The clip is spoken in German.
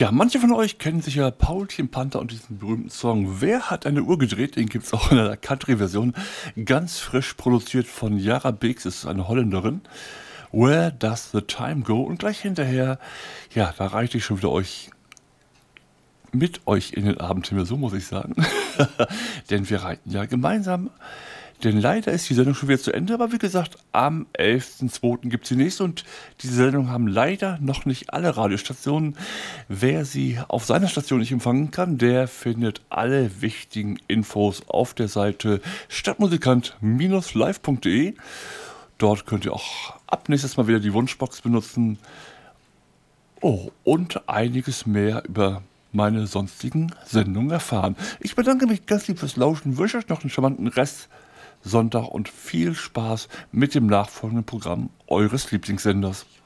Ja, manche von euch kennen sicher Paulchen Panther und diesen berühmten Song „Wer hat eine Uhr gedreht?" Den gibt's auch in einer Country-Version, ganz frisch produziert von Yara Beeks, ist eine Holländerin. „Where Does the Time Go?" Und gleich hinterher, ja, da reite ich schon wieder mit euch in den Abendhimmel, so muss ich sagen. Denn wir reiten ja gemeinsam. Denn leider ist die Sendung schon wieder zu Ende, aber wie gesagt, am 11.02. gibt es die nächste und diese Sendung haben leider noch nicht alle Radiostationen. Wer sie auf seiner Station nicht empfangen kann, der findet alle wichtigen Infos auf der Seite stadtmusikant-live.de. Dort könnt ihr auch ab nächstes Mal wieder die Wunschbox benutzen. Oh, und einiges mehr über meine sonstigen Sendungen erfahren. Ich bedanke mich ganz lieb fürs Lauschen, wünsche euch noch einen charmanten Rest Sonntag und viel Spaß mit dem nachfolgenden Programm eures Lieblingssenders.